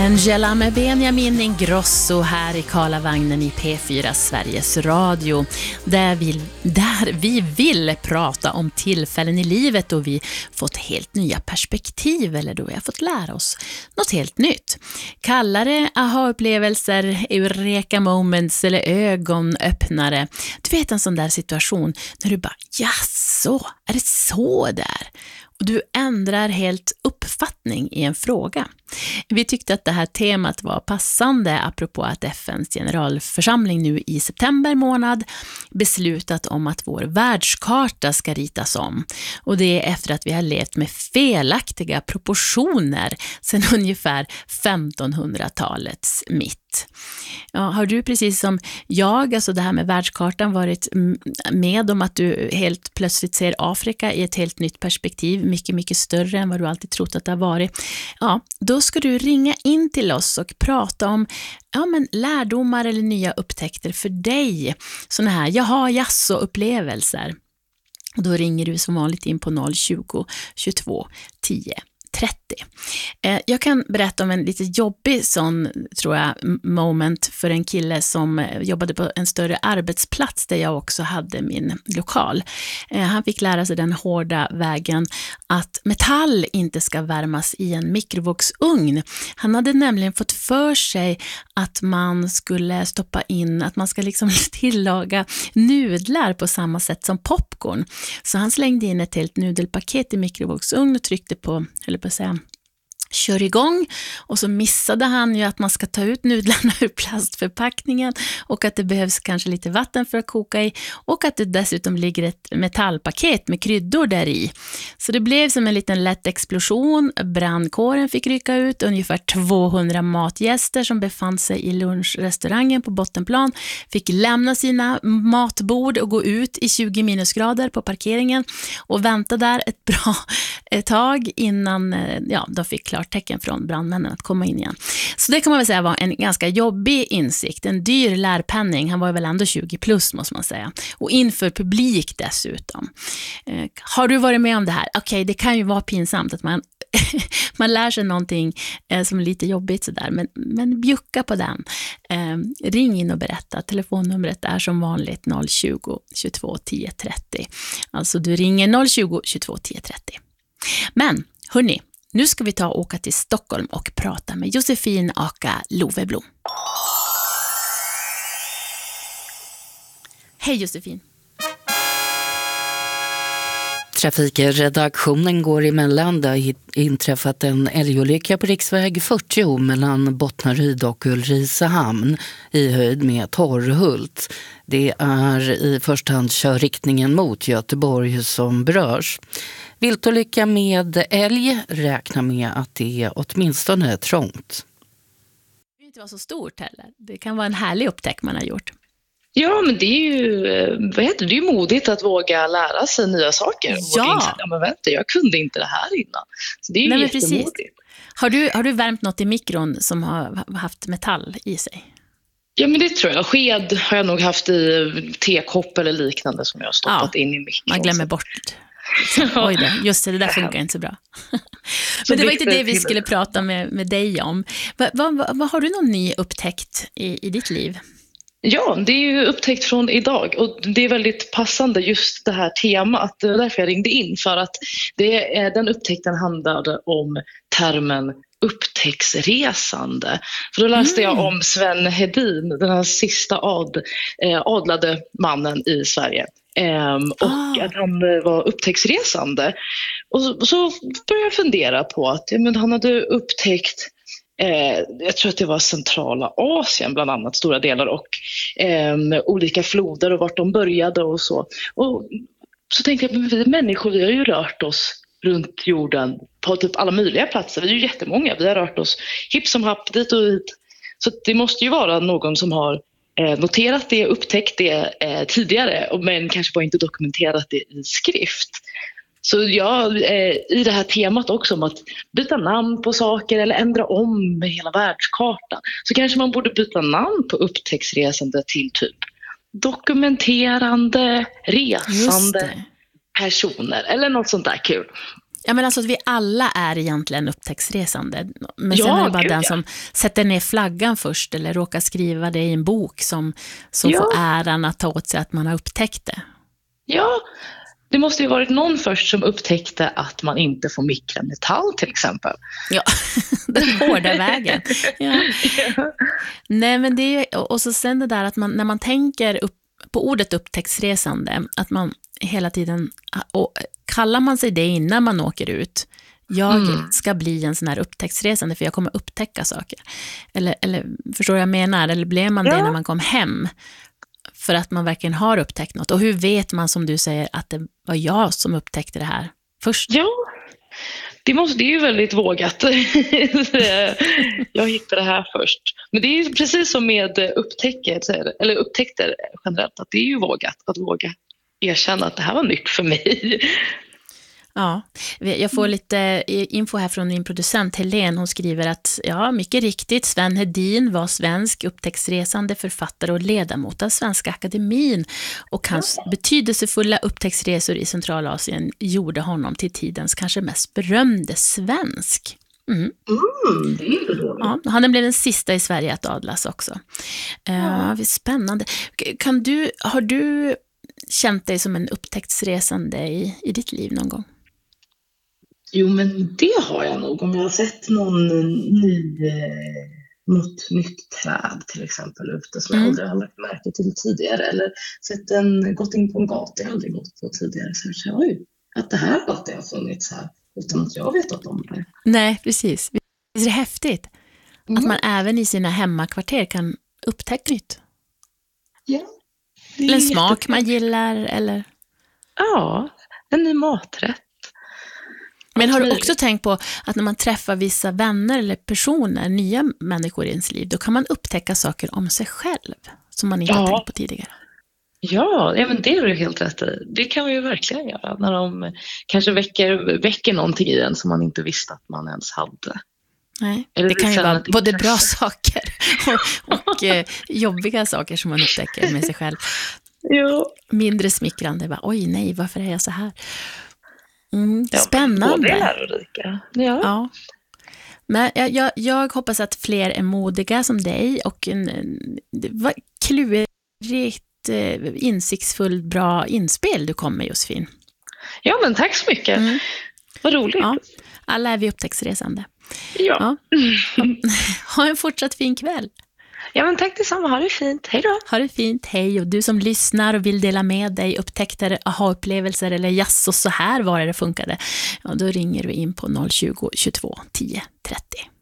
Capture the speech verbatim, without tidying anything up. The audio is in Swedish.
Angela med Benjamin Ingrosso här i Karlavagnen i P fyra Sveriges Radio, där vi, där vi vill prata om tillfällen i livet då vi fått helt nya perspektiv eller då vi har fått lära oss något helt nytt. Kalla det aha-upplevelser, eureka moments eller ögonöppnare. Du vet en sån där situation när du bara, ja så, är det så där? Och du ändrar helt uppfattning i en fråga. Vi tyckte att det här temat var passande apropå att F N:s generalförsamling nu i september månad beslutat om att vår världskarta ska ritas om. Och det är efter att vi har levt med felaktiga proportioner sedan ungefär femtonhundratalets mitt. Ja, har du precis som jag, alltså det här med världskartan, varit med om att du helt plötsligt ser Afrika i ett helt nytt perspektiv, mycket, mycket större än vad du alltid trott att det har varit? Ja, då ska du ringa in till oss och prata om ja, men lärdomar eller nya upptäckter för dig. Såna här, jaha, jasso upplevelser. Och då ringer du som vanligt in på noll tjugo, tjugotvå, tio trettio. Eh, jag kan berätta om en lite jobbig sån, tror jag, moment för en kille som jobbade på en större arbetsplats där jag också hade min lokal. Eh, han fick lära sig den hårda vägen att metall inte ska värmas i en mikrovågsugn. Han hade nämligen fått för sig att man skulle stoppa in, att man ska liksom tillaga nudlar på samma sätt som popcorn. Så han slängde in ett helt nudelpaket i mikrovågsugn och tryckte på, eller på att säga, kör igång, och så missade han ju att man ska ta ut nudlarna ur plastförpackningen och att det behövs kanske lite vatten för att koka i och att det dessutom ligger ett metallpaket med kryddor där i. Så det blev som en liten lätt explosion. Brandkåren fick rycka ut. Ungefär tvåhundra matgäster som befann sig i lunchrestaurangen på bottenplan fick lämna sina matbord och gå ut i tjugo minusgrader på parkeringen och vänta där ett bra ett tag innan ja, de fick klart tecken från brandmännen att komma in igen. Så det kan man väl säga var en ganska jobbig insikt, en dyr lärpenning. Han var väl ändå tjugo plus måste man säga. Och inför publik dessutom. Eh, har du varit med om det här? Okej, okay, det kan ju vara pinsamt att man, man lär sig någonting eh, som är lite jobbigt sådär, men, men bjucka på den. Eh, ring in och berätta. Telefonnumret är som vanligt noll tjugo, tjugotvå, tio trettio. Alltså du ringer noll tjugo, tjugotvå, tio trettio. Men hörni, nu ska vi ta och åka till Stockholm och prata med Josefin aka Loveblom. Hej Josefin. Trafikredaktionen går emellan. Det har inträffat en älgolycka på riksväg fyrtio mellan Bottnaryd och Ulricehamn i höjd med Torrhult. Det är i första hand körriktningen mot Göteborg som berörs. Viltolycka med älg, räknar med att det är åtminstone trångt. Det kan inte vara så stort heller. Det kan vara en härlig upptäck man har gjort. Ja, men det är ju, vad heter det, det är ju modigt att våga lära sig nya saker. Ja. Inse, ja men vänta, jag kunde inte det här innan. Så det är ju Nej, jättemodigt. Har du, har du värmt något i mikron som har haft metall i sig? Ja, men det tror jag. Sked har jag nog haft i tekopp eller liknande som jag har stoppat ja, in i mikron. Man glömmer bort. Oj då, just det, det där funkar inte så bra. Men det var inte det vi skulle prata med, med dig om. Vad va, va, va, har du någon ny upptäckt i, i ditt liv? Ja, det är ju upptäckt från idag och det är väldigt passande just det här temat. Det var därför jag ringde in, för att det, den upptäckten handlade om termen upptäcktsresande. För då läste mm. jag om Sven Hedin, den här sista ad, eh, adlade mannen i Sverige. Um, och ah. att han var upptäcktsresande. Och så, så började jag fundera på att ja, men han hade upptäckt eh, jag tror att det var centrala Asien bland annat, stora delar, och eh, olika floder och vart de började och så. Och så tänkte jag, men vi människor, vi har ju rört oss runt jorden på typ alla möjliga platser. Vi är ju jättemånga, vi har rört oss hipp som happ dit och hit. Så det måste ju vara någon som har noterat det, upptäckt det eh, tidigare, men kanske bara inte dokumenterat det i skrift. Så ja, eh, i det här temat också om att byta namn på saker eller ändra om hela världskartan, så kanske man borde byta namn på upptäcktsresande till typ dokumenterande, resande personer eller något sånt där kul. Ja, men alltså att vi alla är egentligen upptäcktsresande. Men Ja, sen är det bara gud, den ja. som sätter ner flaggan först eller råkar skriva det i en bok som, som Ja. får äran att ta åt sig att man har upptäckt det. Ja, det måste ju varit någon först som upptäckte att man inte får mikra metall till exempel. Ja, den hårda vägen. Ja. Ja. Nej, men det är ju, och så sen det där att man, när man tänker upp, på ordet upptäcktsresande, att man hela tiden, och kallar man sig det innan man åker ut, jag Mm. ska bli en sån här upptäcktsresande för jag kommer upptäcka saker. Eller, eller förstår du vad jag menar? Eller blev man det Ja. när man kom hem? För att man verkligen har upptäckt något. Och hur vet man, som du säger, att det var jag som upptäckte det här först? Ja, det, måste, det är ju väldigt vågat. Jag hittade det här först. Men det är ju precis som med upptäcker, eller upptäckter generellt, att det är ju vågat att våga erkänna att det här var nytt för mig. Ja, jag får lite info här från din producent Helene. Hon skriver att, ja, mycket riktigt, Sven Hedin var svensk upptäcktsresande, författare och ledamot av Svenska Akademin. Och hans betydelsefulla upptäcktsresor i Centralasien gjorde honom till tidens kanske mest berömde svensk. Mm. Mm, det är ju då. Ja, han blev den sista i Sverige att adlas också. Ja. Uh, spännande. Kan du, har du känt dig som en upptäcktsresande i, i ditt liv någon gång? Jo, men det har jag nog. Om jag har sett någon ny, eh, något nytt träd till exempel ute som Mm. jag aldrig har lagt märke till tidigare. Eller sett en, gått in på en gata jag aldrig gått på tidigare. Så jag säger, oj, att det här gatan har funnits här utan att jag vet om det. Nej, precis. Det är häftigt Mm. att man även i sina hemmakvarter kan upptäcka nytt. Ja, det är Eller en smak jättebra. man gillar. Eller... Ja, en ny maträtt. Men har du Absolut. också tänkt på att när man träffar vissa vänner eller personer, nya människor i ens liv, då kan man upptäcka saker om sig själv som man inte Ja. har tänkt på tidigare. Ja, ja, men det är du helt rätt i. Det kan vi ju verkligen göra när de kanske väcker, väcker någonting i en som man inte visste att man ens hade. Nej, Eller det kan ju visar vara ett både intresse. bra saker och, och eh, jobbiga saker som man upptäcker med sig själv. Jo. Mindre smickrande, bara, oj nej, varför är jag så här? Mm, Ja, spännande. Både lärorika. Ja. Ja. Men jag, jag, jag hoppas att fler är modiga som dig och en, en, det var klurigt, eh, insiktsfull, bra inspel du kom med, Josefin. ja, men tack så mycket. Mm. Vad roligt. Ja, alla är vi upptäcktsresande. Ja. Ja. Ha en fortsatt fin kväll. Ja, men tack detsamma. Ha det fint. Hej då. Ha det fint, hej. Och du som lyssnar och vill dela med dig upptäckter, aha-upplevelser eller jass och så här var det funkade, ja, då ringer du in på noll tjugo, tjugotvå, tio, trettio.